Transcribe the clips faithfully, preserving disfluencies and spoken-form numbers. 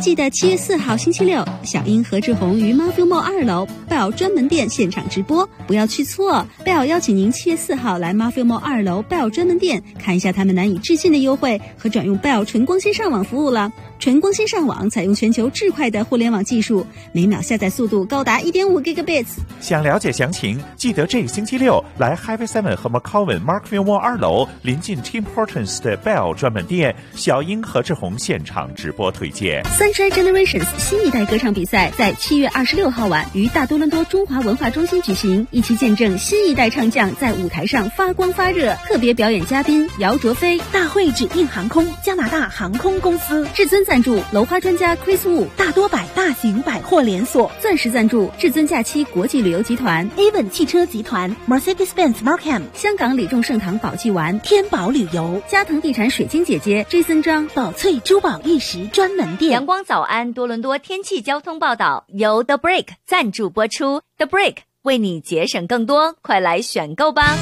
记得七月四号星期六，小英何志宏于 Marvel Mall 二楼 Bell 专门店现场直播，不要去错。Bell 邀请您七月四号来 Marvel Mall 二楼 Bell 专门店，看一下他们难以置信的优惠和转用 Bell 纯光纤上网服务了。纯光纤上网采用全球至快的互联网技术，每秒下载速度高达 一点五 gigabits。 想了解详情，记得这个星期六来 Highway Seven 和 McCowan Markville Mall 二楼，临近 Tim Hortons 的 Bell 专门店，小英何志宏现场直播推荐。 Sunshine Generations 新一代歌唱比赛在七月二十六号晚于大多伦多中华文化中心举行，一起见证新一代唱将在舞台上发光发热。特别表演嘉宾姚卓飞， 大会指定航空加拿大航空公司， 至尊赞助楼花专家 Chris Wu， 大多百大型百货连锁， 钻石赞助至尊假期国际旅游集团， Avon 汽车集团， Mercedes-Benz Markham， 香港李众盛堂宝济丸， 天宝旅游， 嘉腾地产水晶姐姐 Jason 张， 宝翠珠宝玉石专门店。 阳光早安多伦多天气交通报道由 The Break 赞助播出， The Break 为你节省更多，快来选购吧。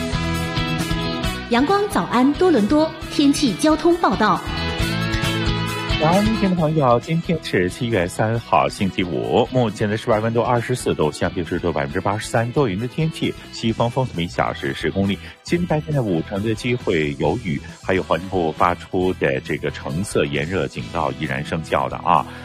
阳光早安多伦多天气交通报道。 早安，听众朋友，今天是七月三号，星期五。目前的室外温度二十四度，相对湿度百分之八十三，多云的天气，西风风速每小时十公里。今天白天的五成的机会有雨，还有环境部发出的这个橙色炎热警告依然生效的啊。